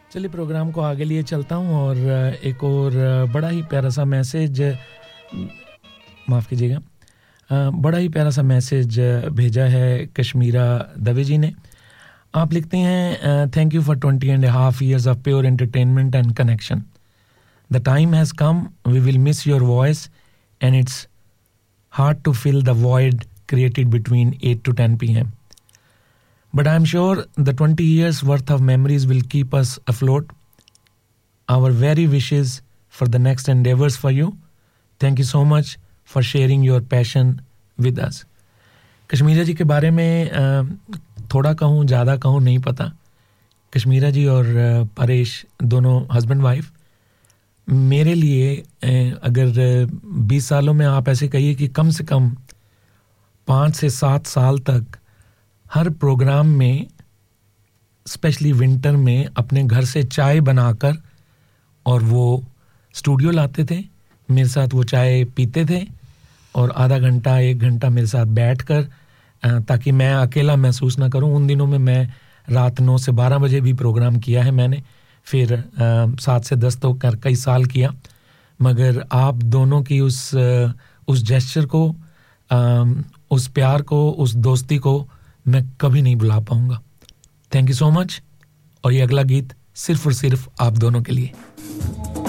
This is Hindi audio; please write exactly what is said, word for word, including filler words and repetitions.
चलिए प्रोग्राम को आगे लिए चलता हूं और एक और बड़ा ही प्यारा सा मैसेज माफ़ कीजिएगा बड़ा ही प्यारा सा मैसेज भेजा है कश्मीरा दवे जी ने। आप लिखते हैं thank you for twenty and half years of pure entertainment and connection. The time has come, we will miss your voice and it's hard to fill the void created between eight to ten p m But I am sure the twenty years worth of memories will keep us afloat. Our very wishes for the next endeavors for you. Thank you so much for sharing your passion with us. Kashmira जी के बारे में थोड़ा कहूँ ज़्यादा कहूँ नहीं पता। कश्मीरा जी और परेश दोनों हस्बैंड वाइफ मेरे लिए अगर बीस सालों में आप ऐसे कहिए कि कम से कम पाँच से सात साल तक हर प्रोग्राम में स्पेशली विंटर में अपने घर से चाय बनाकर और वो स्टूडियो लाते थे, मेरे साथ वो चाय पीते थे और आधा घंटा एक घंटा मेरे साथ बैठकर ताकि मैं अकेला महसूस ना करूं। उन दिनों में मैं रात नौ से बारह बजे भी प्रोग्राम किया है मैंने, फिर सात से दस तो कर कई साल किया, मगर आप दोनों की उस उस जेस्चर को उस प्यार को उस दोस्ती को मैं कभी नहीं भुला पाऊंगा। Thank you so much. और ये अगला गीत सिर्फ और सिर्फ आप दोनों के लिए।